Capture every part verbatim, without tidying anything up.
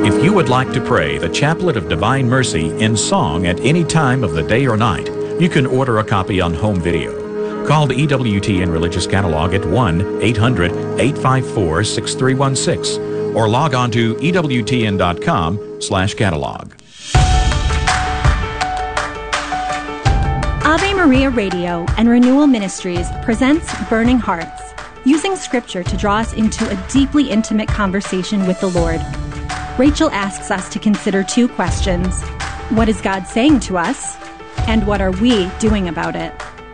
If you would like to pray the Chaplet of Divine Mercy in song at any time of the day or night, you can order a copy on home video. Call the E W T N Religious Catalog at one eight hundred, eight five four, six three one six or log on to E W T N dot com slash catalog. Ave Maria Radio and Renewal Ministries presents Burning Hearts, using Scripture to draw us into a deeply intimate conversation with the Lord. Rachel asks us to consider two questions. What is God saying to us? And what are we doing about it?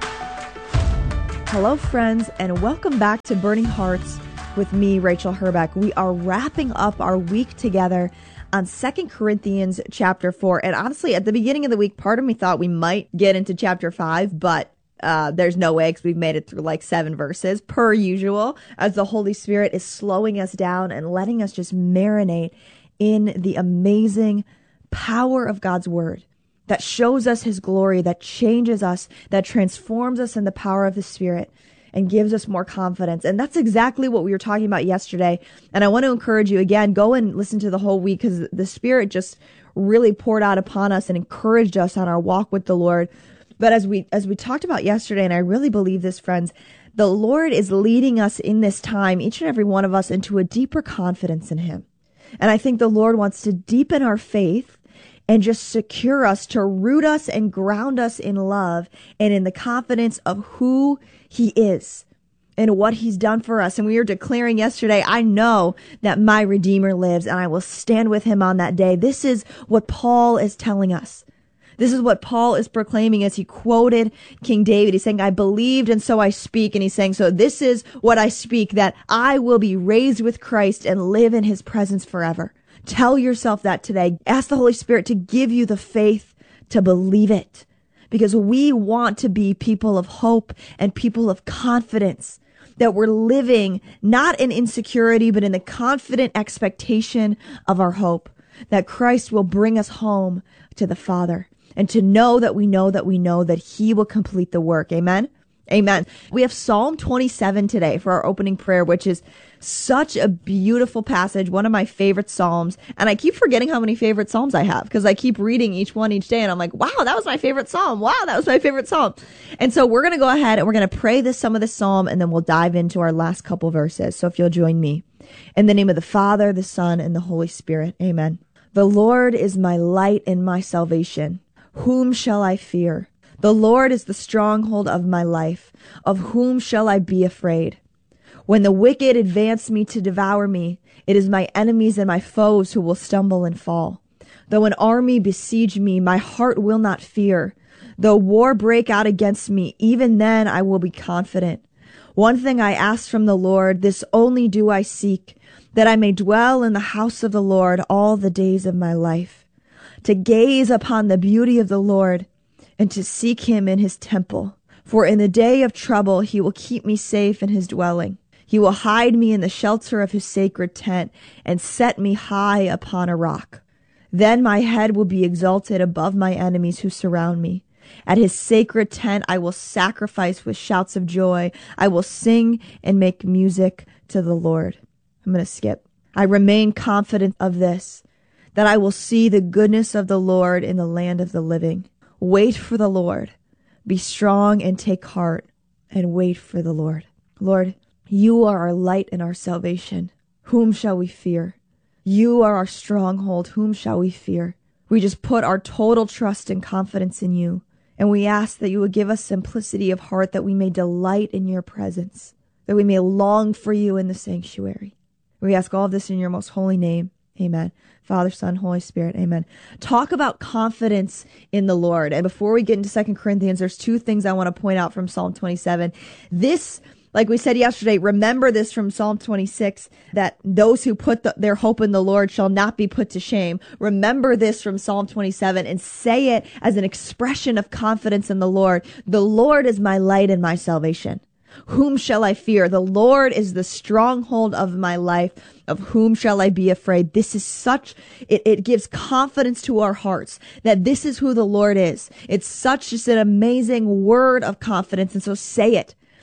Hello, friends, and welcome back to Burning Hearts with me, Rachel Herbeck. We are wrapping up our week together on Second Corinthians chapter four. And honestly, at the beginning of the week, part of me thought we might get into chapter five, but uh, there's no way because we've made it through like seven verses, per usual, as the Holy Spirit is slowing us down and letting us just marinate in the amazing power of God's word that shows us his glory, that changes us, that transforms us in the power of the Spirit and gives us more confidence. And that's exactly what we were talking about yesterday. And I want to encourage you again, go and listen to the whole week because the Spirit just really poured out upon us and encouraged us on our walk with the Lord. But as we, as we talked about yesterday, and I really believe this, friends, the Lord is leading us in this time, each and every one of us, into a deeper confidence in him. And I think the Lord wants to deepen our faith and just secure us, to root us and ground us in love and in the confidence of who he is and what he's done for us. And we were declaring yesterday, I know that my Redeemer lives and I will stand with him on that day. This is what Paul is telling us. This is what Paul is proclaiming as he quoted King David. He's saying, I believed and so I speak. And he's saying, so this is what I speak, that I will be raised with Christ and live in his presence forever. Tell yourself that today. Ask the Holy Spirit to give you the faith to believe it, because we want to be people of hope and people of confidence, that we're living not in insecurity, but in the confident expectation of our hope, that Christ will bring us home to the Father. And to know that we know that we know that he will complete the work. Amen? Amen. We have Psalm twenty-seven today for our opening prayer, which is such a beautiful passage, one of my favorite Psalms. And I keep forgetting how many favorite Psalms I have because I keep reading each one each day. And I'm like, wow, that was my favorite Psalm. Wow, that was my favorite Psalm. And so we're going to go ahead and we're going to pray this some of the Psalm, and then we'll dive into our last couple verses. So if you'll join me. In the name of the Father, the Son, and the Holy Spirit. Amen. The Lord is my light and my salvation. Whom shall I fear? The Lord is the stronghold of my life. Of whom shall I be afraid? When the wicked advance me to devour me, it is my enemies and my foes who will stumble and fall. Though an army besiege me, my heart will not fear. Though war break out against me, even then I will be confident. One thing I ask from the Lord, this only do I seek, that I may dwell in the house of the Lord all the days of my life, to gaze upon the beauty of the Lord and to seek him in his temple. For in the day of trouble he will keep me safe in his dwelling. He will hide me in the shelter of his sacred tent and set me high upon a rock. Then my head will be exalted above my enemies who surround me. At his sacred tent I will sacrifice with shouts of joy. I will sing and make music to the Lord. I'm going to skip. I remain confident of this, that I will see the goodness of the Lord in the land of the living. Wait for the Lord. Be strong and take heart and wait for the Lord. Lord, you are our light and our salvation. Whom shall we fear? You are our stronghold. Whom shall we fear? We just put our total trust and confidence in you. And we ask that you would give us simplicity of heart, that we may delight in your presence, that we may long for you in the sanctuary. We ask all of this in your most holy name. Amen. Father, Son, Holy Spirit. Amen. Talk about confidence in the Lord. And before we get into Second Corinthians, there's two things I want to point out from Psalm twenty-seven. This, like we said yesterday, remember this from Psalm twenty-six, that those who put the, their hope in the Lord shall not be put to shame. Remember this from Psalm twenty-seven and say it as an expression of confidence in the Lord. The Lord is my light and my salvation. Whom shall I fear? The Lord is the stronghold of my life. Of whom shall I be afraid? This is such, it, it gives confidence to our hearts that this is who the Lord is. It's such just an amazing word of confidence. And so say it.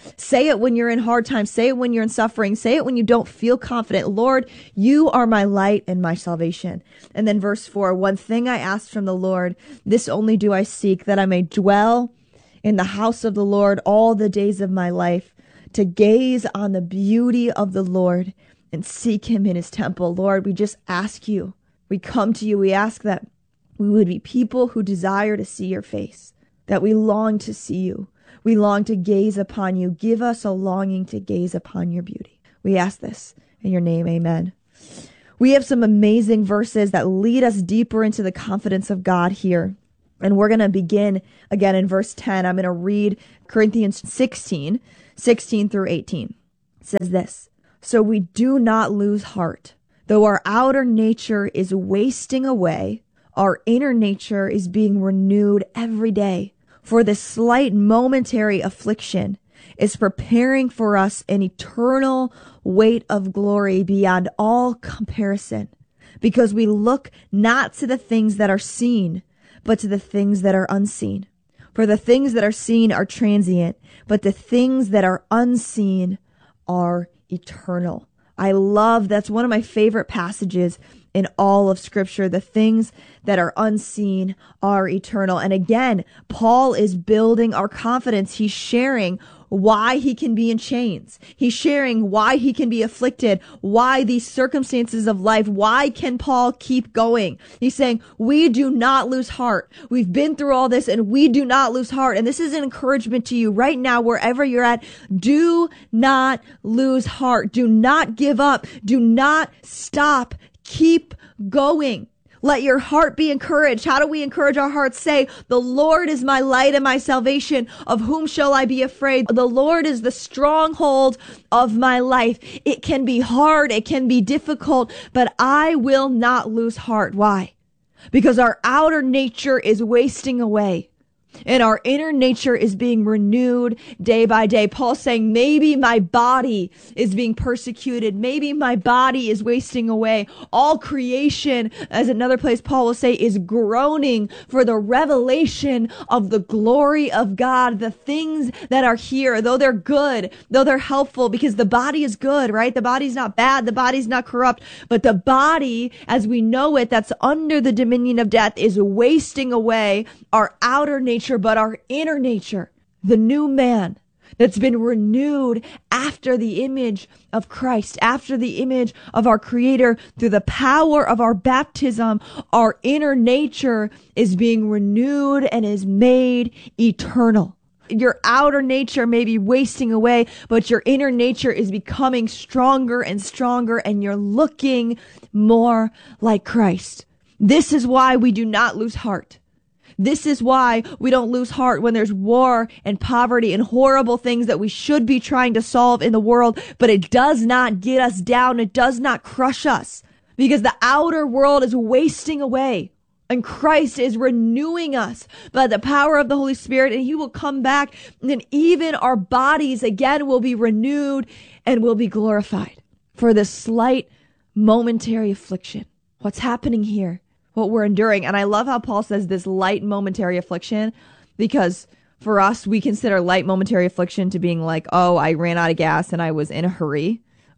Say it when you're in hard times. Say it when you're in suffering. Say it when you don't feel confident. Lord, you are my light and my salvation. And then verse four, one thing I asked from the Lord, this only do I seek, that I may dwell in the house of the Lord all the days of my life, to gaze on the beauty of the Lord and seek him in his temple. Lord, we just ask you, we come to you, we ask that we would be people who desire to see your face, that we long to see you. We long to gaze upon you. Give us a longing to gaze upon your beauty. We ask this in your name. Amen. We have some amazing verses that lead us deeper into the confidence of God here. And we're going to begin again in verse ten. I'm going to read Corinthians sixteen, sixteen through eighteen. It says this, so we do not lose heart. Though our outer nature is wasting away, our inner nature is being renewed every day. For this slight momentary affliction is preparing for us an eternal weight of glory beyond all comparison, because we look not to the things that are seen, but to the things that are unseen. For the things that are seen are transient, but the things that are unseen are eternal. I love, that's one of my favorite passages in all of Scripture. The things that are unseen are eternal. And again, Paul is building our confidence. He's sharing why he can be in chains. He's sharing why he can be afflicted, why these circumstances of life, why can Paul keep going? He's saying, we do not lose heart. We've been through all this and we do not lose heart. And this is an encouragement to you right now, wherever you're at. Do not lose heart. Do not give up. Do not stop. Keep going. Let your heart be encouraged. How do we encourage our hearts? Say, the Lord is my light and my salvation. Of whom shall I be afraid? The Lord is the stronghold of my life. It can be hard. It can be difficult, but I will not lose heart. Why? Because our outer nature is wasting away. And our inner nature is being renewed day by day. Paul's saying, maybe my body is being persecuted. Maybe my body is wasting away. All creation, as another place Paul will say, is groaning for the revelation of the glory of God. The things that are here, though they're good, though they're helpful, because the body is good, right? The body's not bad. The body's not corrupt. But the body, as we know it, that's under the dominion of death, is wasting away. Our outer nature, but our inner nature, the new man that's been renewed after the image of Christ, after the image of our Creator, through the power of our baptism, our inner nature is being renewed and is made eternal. Your outer nature may be wasting away, but your inner nature is becoming stronger and stronger, and you're looking more like Christ. This is why we do not lose heart. This is why we don't lose heart when there's war and poverty and horrible things that we should be trying to solve in the world, but it does not get us down. It does not crush us, because the outer world is wasting away and Christ is renewing us by the power of the Holy Spirit, and he will come back, and even our bodies again will be renewed and will be glorified for this slight momentary affliction. What's happening here? What we're enduring. And I love how Paul says this light momentary affliction, because for us, we consider light momentary affliction to being like, oh, I ran out of gas and I was in a hurry,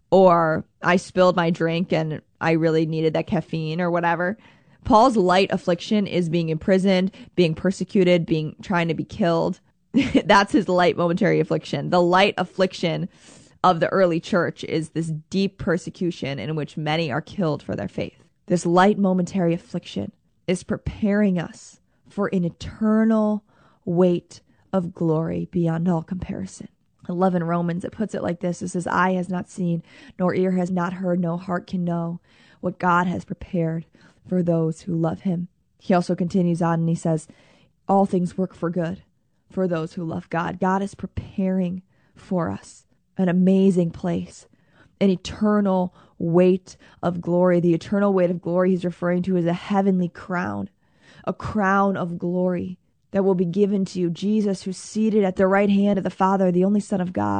or I spilled my drink and I really needed that caffeine or whatever. Paul's light affliction is being imprisoned, being persecuted, being trying to be killed. That's his light momentary affliction. The light affliction of the early church is this deep persecution in which many are killed for their faith. This light momentary affliction is preparing us for an eternal weight of glory beyond all comparison. I love in Romans, it puts it like this. It says, eye has not seen, nor ear has not heard, no heart can know what God has prepared for those who love him. He also continues on and he says, all things work for good for those who love God. God is preparing for us an amazing place, an eternal weight of glory. The eternal weight of glory he's referring to is a heavenly crown, a crown of glory that will be given to you. Jesus, who's seated at the right hand of the Father, the only Son of God.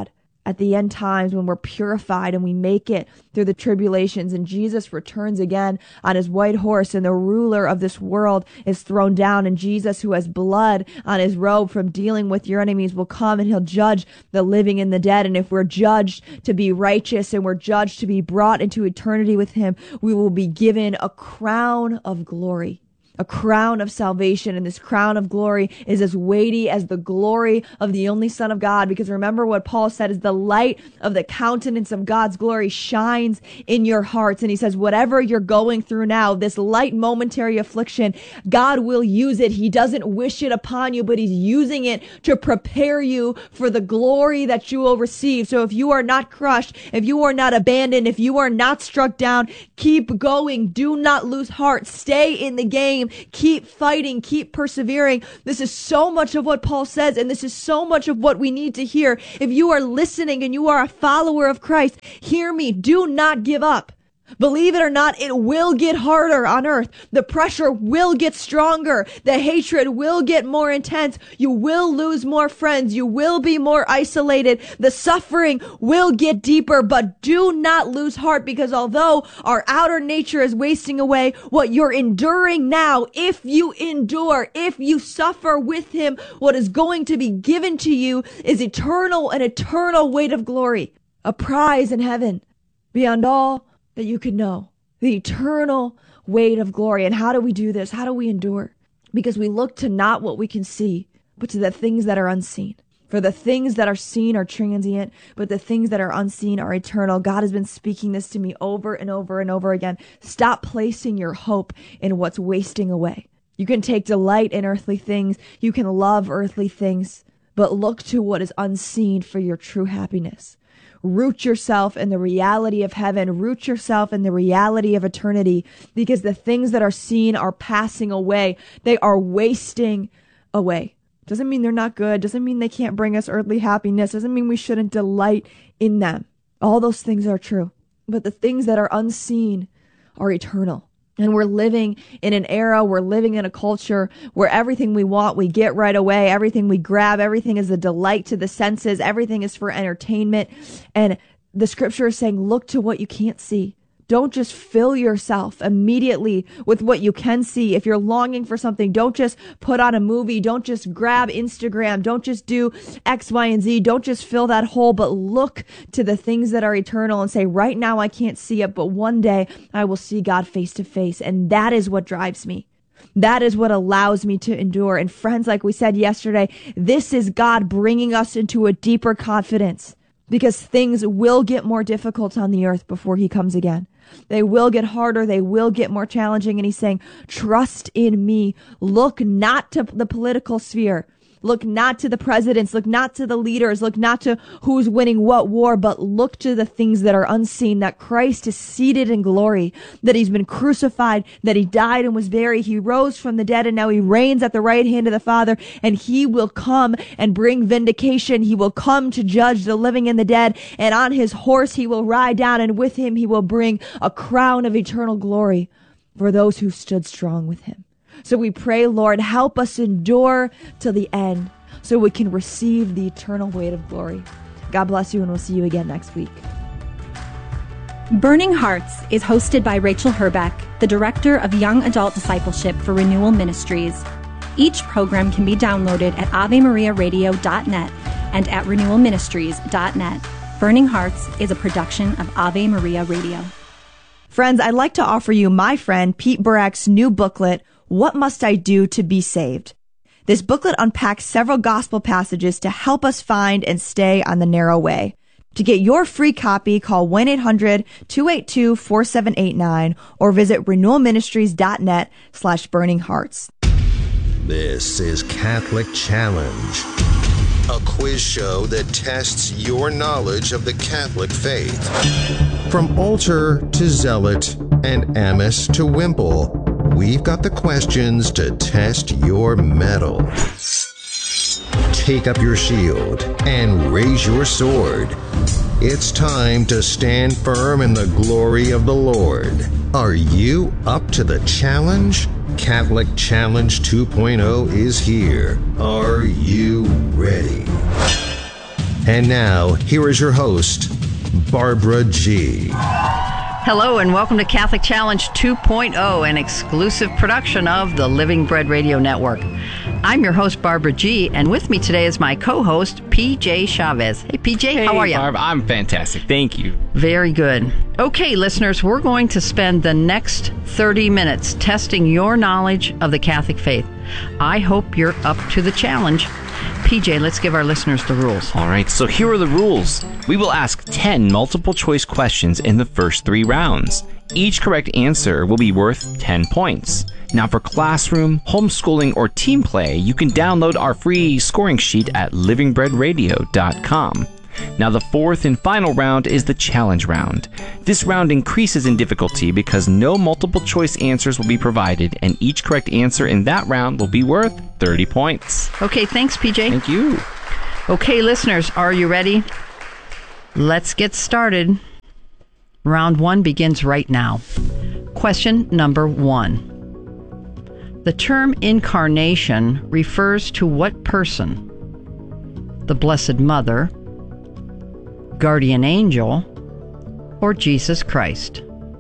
at the end times when we're purified and we make it through the tribulations and Jesus returns again on his white horse and the ruler of this world is thrown down, and Jesus, who has blood on his robe from dealing with your enemies, will come and he'll judge the living and the dead. And if we're judged to be righteous and we're judged to be brought into eternity with him, we will be given a crown of glory. A crown of salvation, and this crown of glory is as weighty as the glory of the only Son of God, because remember what Paul said is the light of the countenance of God's glory shines in your hearts. And he says, whatever you're going through now, this light momentary affliction, God will use it. He doesn't wish it upon you, but he's using it to prepare you for the glory that you will receive. So if you are not crushed, if you are not abandoned, if you are not struck down, keep going. Do not lose heart. Stay in the game. Keep fighting, keep persevering. This is so much of what Paul says, and this is so much of what we need to hear. If you are listening and you are a follower of Christ, hear me. Do not give up. Believe it or not, it will get harder on earth. The pressure will get stronger. The hatred will get more intense. You will lose more friends. You will be more isolated. The suffering will get deeper, but do not lose heart, because although our outer nature is wasting away, what you're enduring now, if you endure, if you suffer with him, what is going to be given to you is eternal, an eternal weight of glory, a prize in heaven beyond all that you could know, the eternal weight of glory. And how do we do this? How do we endure? Because we look to not what we can see, but to the things that are unseen. For the things that are seen are transient, but the things that are unseen are eternal. God has been speaking this to me over and over and over again. Stop placing your hope in what's wasting away. You can take delight in earthly things. You can love earthly things, but look to what is unseen for your true happiness. Root yourself in the reality of heaven. Root yourself in the reality of eternity, because the things that are seen are passing away. They are wasting away. Doesn't mean they're not good. Doesn't mean they can't bring us earthly happiness. Doesn't mean we shouldn't delight in them. All those things are true. But the things that are unseen are eternal. And we're living in an era, we're living in a culture where everything we want, we get right away. Everything we grab, everything is a delight to the senses. Everything is for entertainment. And the scripture is saying, look to what you can't see. Don't just fill yourself immediately with what you can see. If you're longing for something, don't just put on a movie. Don't just grab Instagram. Don't just do X, Y, and Z. Don't just fill that hole, but look to the things that are eternal and say, right now I can't see it, but one day I will see God face to face. And that is what drives me. That is what allows me to endure. And friends, like we said yesterday, this is God bringing us into a deeper confidence, because things will get more difficult on the earth before he comes again. They will get harder. They will get more challenging. And he's saying, trust in me. Look not to the political sphere. Look not to the presidents. Look not to the leaders. Look not to who's winning what war, but look to the things that are unseen, that Christ is seated in glory, that he's been crucified, that he died and was buried. He rose from the dead, and now he reigns at the right hand of the Father, and he will come and bring vindication. He will come to judge the living and the dead, and on his horse he will ride down, and with him he will bring a crown of eternal glory for those who stood strong with him. So we pray, Lord, help us endure till the end so we can receive the eternal weight of glory. God bless you, and we'll see you again next week. Burning Hearts is hosted by Rachel Herbeck, the Director of Young Adult Discipleship for Renewal Ministries. Each program can be downloaded at ave maria radio dot net and at renewal ministries dot net. Burning Hearts is a production of Ave Maria Radio. Friends, I'd like to offer you my friend Pete Burack's new booklet, What Must I Do to Be Saved? This booklet unpacks several gospel passages to help us find and stay on the narrow way. To get your free copy, call one eight hundred two eight two four seven eight nine or visit renewal ministries dot net slash burning hearts. This is Catholic Challenge, a quiz show that tests your knowledge of the Catholic faith. From altar to zealot and amice to wimple, we've got the questions to test your mettle. Take up your shield and raise your sword. It's time to stand firm in the glory of the Lord. Are you up to the challenge? Catholic Challenge two point oh is here. Are you ready? And now, here is your host, Barbara G. Hello and welcome to Catholic Challenge two point oh, an exclusive production of the Living Bread Radio Network. I'm your host, Barbara G., and with me today is my co-host, P J Chavez. Hey, P J, hey, how are you? Barb, I'm fantastic. Thank you. Very good. Okay, listeners, we're going to spend the next thirty minutes testing your knowledge of the Catholic faith. I hope you're up to the challenge. P J, let's give our listeners the rules. All right, so here are the rules. We will ask ten multiple choice questions in the first three rounds. Each correct answer will be worth ten points. Now for classroom, homeschooling, or team play, you can download our free scoring sheet at living bread radio dot com. Now the fourth and final round is the challenge round. This round increases in difficulty because no multiple choice answers will be provided, and each correct answer in that round will be worth thirty points. Okay, thanks, P J. Thank you. Okay, listeners, are you ready? Let's get started. Round one begins right now. Question number one. The term incarnation refers to what person? The Blessed Mother, guardian angel, or Jesus Christ?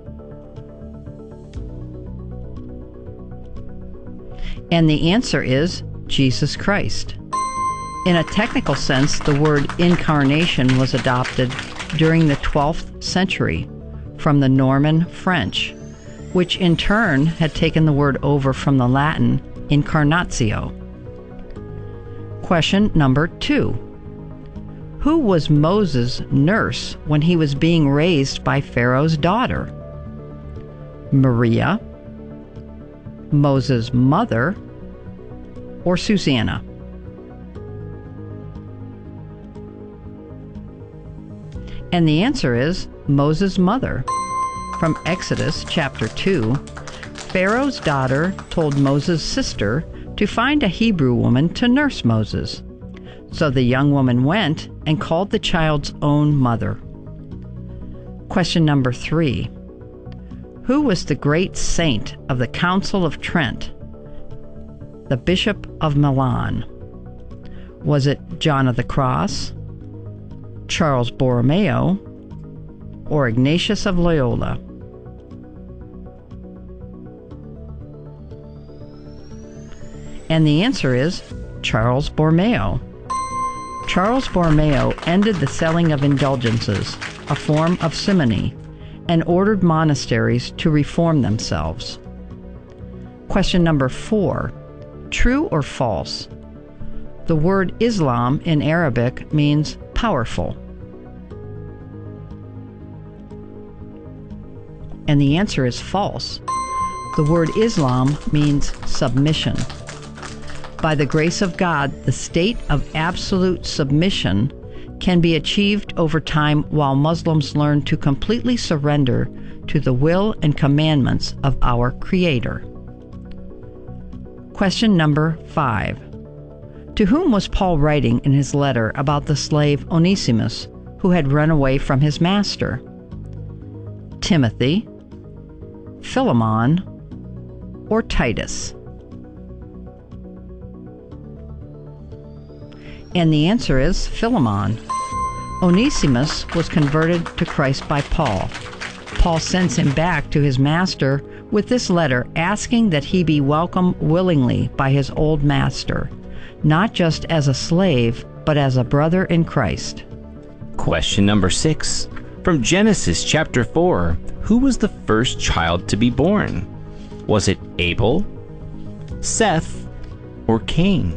And the answer is Jesus Christ. In a technical sense, the word incarnation was adopted during the twelfth century from the Norman French, which in turn had taken the word over from the Latin incarnatio. Question number two. Who was Moses' nurse when he was being raised by Pharaoh's daughter? Maria, Moses' mother, or Susanna? And the answer is Moses' mother. From Exodus chapter two, Pharaoh's daughter told Moses' sister to find a Hebrew woman to nurse Moses. So the young woman went and called the child's own mother. Question number three. Who was the great saint of the Council of Trent? The Bishop of Milan. Was it John of the Cross, Charles Borromeo, or Ignatius of Loyola? And the answer is Charles Borromeo. Charles Borromeo ended the selling of indulgences, a form of simony, and ordered monasteries to reform themselves. Question number four. True or false? The word Islam in Arabic means powerful. And the answer is false. The word Islam means submission. By the grace of God, the state of absolute submission can be achieved over time while Muslims learn to completely surrender to the will and commandments of our Creator. Question number five. To whom was Paul writing in his letter about the slave Onesimus, who had run away from his master? Timothy, Philemon, or Titus? And the answer is Philemon. Onesimus was converted to Christ by Paul. Paul sends him back to his master with this letter asking that he be welcomed willingly by his old master, not just as a slave, but as a brother in Christ. Question number six. From Genesis chapter four, who was the first child to be born? Was it Abel, Seth, or Cain?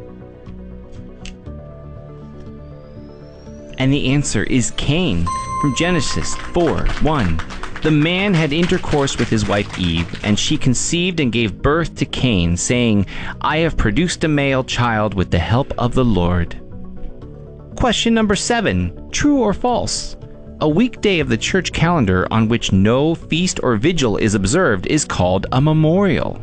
And the answer is Cain. From Genesis four one. The man had intercourse with his wife Eve, and she conceived and gave birth to Cain, saying, I have produced a male child with the help of the Lord. Question number seven. True or false? A weekday of the church calendar on which no feast or vigil is observed is called a memorial.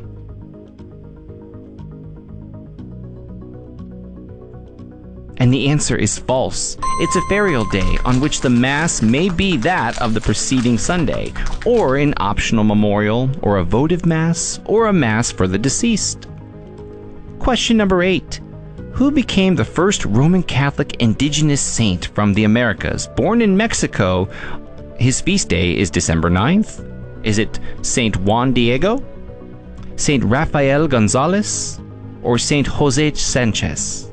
And the answer is false. It's a ferial day on which the Mass may be that of the preceding Sunday, or an optional memorial, or a votive Mass, or a Mass for the deceased. Question number eight. Who became the first Roman Catholic indigenous saint from the Americas? Born in Mexico, his feast day is December ninth. Is it Saint Juan Diego, Saint Rafael Gonzalez, or Saint Jose Sanchez?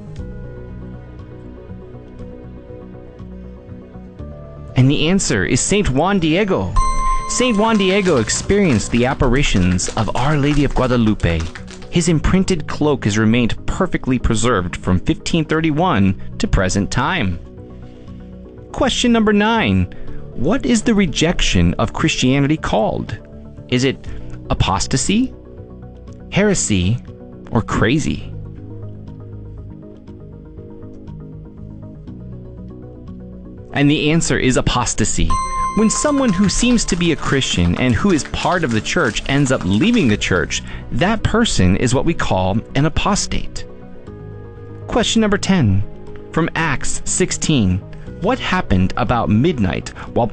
And the answer is Saint Juan Diego. Saint Juan Diego experienced the apparitions of Our Lady of Guadalupe. His imprinted cloak has remained perfectly preserved from fifteen thirty-one to present time. Question number nine. What is the rejection of Christianity called? Is it apostasy, heresy, or crazy? And the answer is apostasy. When someone who seems to be a Christian and who is part of the church ends up leaving the church, that person is what we call an apostate. Question number ten. From Acts sixteen. What happened about midnight while